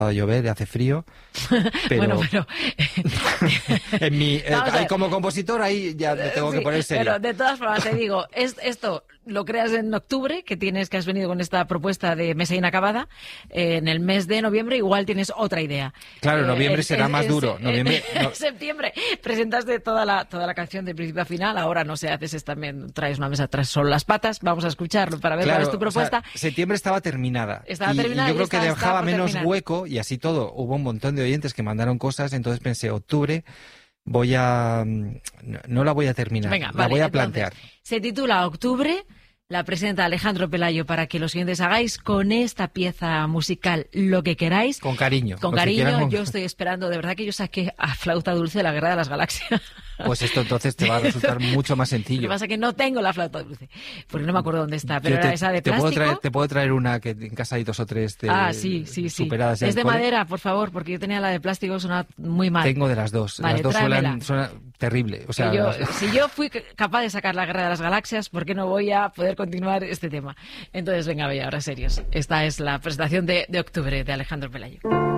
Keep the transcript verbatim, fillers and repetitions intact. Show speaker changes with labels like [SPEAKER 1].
[SPEAKER 1] a llover, hace frío, pero,
[SPEAKER 2] bueno, pero...
[SPEAKER 1] en mi, eh, ahí como compositor ahí ya me tengo
[SPEAKER 2] sí,
[SPEAKER 1] que poner serio.
[SPEAKER 2] Pero de todas formas te digo, es, esto lo creas en octubre, que tienes que has venido con esta propuesta de Mesa Inacabada, eh, en el mes de noviembre igual tienes otra idea.
[SPEAKER 1] Claro,
[SPEAKER 2] eh,
[SPEAKER 1] noviembre
[SPEAKER 2] en,
[SPEAKER 1] será
[SPEAKER 2] en,
[SPEAKER 1] más
[SPEAKER 2] en,
[SPEAKER 1] duro.
[SPEAKER 2] En,
[SPEAKER 1] noviembre,
[SPEAKER 2] en,
[SPEAKER 1] no.
[SPEAKER 2] en septiembre presentaste toda la toda la canción de principio a final, ahora no sé, haces es también, traes una mesa atrás solo las patas, vamos a escucharlo para ver
[SPEAKER 1] claro,
[SPEAKER 2] cuál es tu propuesta.
[SPEAKER 1] O sea, septiembre estaba terminada.
[SPEAKER 2] Estaba
[SPEAKER 1] y,
[SPEAKER 2] terminada
[SPEAKER 1] y yo creo
[SPEAKER 2] y está,
[SPEAKER 1] que dejaba menos
[SPEAKER 2] terminar.
[SPEAKER 1] hueco y así todo. Hubo un montón de oyentes que mandaron cosas, entonces pensé, octubre voy a... No, no la voy a terminar,
[SPEAKER 2] Venga,
[SPEAKER 1] la
[SPEAKER 2] vale,
[SPEAKER 1] voy a
[SPEAKER 2] entonces,
[SPEAKER 1] plantear.
[SPEAKER 2] Se titula Octubre, la presenta Alejandro Pelayo para que los oyentes hagáis con esta pieza musical lo que queráis.
[SPEAKER 1] Con cariño.
[SPEAKER 2] Con cariño, yo estoy esperando, de verdad que yo saqué a Flauta Dulce de la Guerra de las Galaxias.
[SPEAKER 1] Pues esto entonces te va a resultar mucho más sencillo.
[SPEAKER 2] Lo que pasa es que no tengo la flauta dulce, porque no me acuerdo dónde está, pero
[SPEAKER 1] te,
[SPEAKER 2] era esa de
[SPEAKER 1] te
[SPEAKER 2] plástico.
[SPEAKER 1] Puedo traer, te puedo traer una que en casa hay dos o tres de,
[SPEAKER 2] ah, sí, sí, sí.
[SPEAKER 1] superadas ya
[SPEAKER 2] es de
[SPEAKER 1] cole.
[SPEAKER 2] madera, por favor, porque yo tenía la de plástico, suena muy mal.
[SPEAKER 1] Tengo de las dos.
[SPEAKER 2] Vale,
[SPEAKER 1] las dos
[SPEAKER 2] tráemela.
[SPEAKER 1] suenan, suena terrible. O sea,
[SPEAKER 2] yo,
[SPEAKER 1] las...
[SPEAKER 2] Si yo fui capaz de sacar la Guerra de las Galaxias, ¿por qué no voy a poder continuar este tema? Entonces, venga, vaya, ahora serios. Esta es la presentación de, de octubre de Alejandro Pelayo.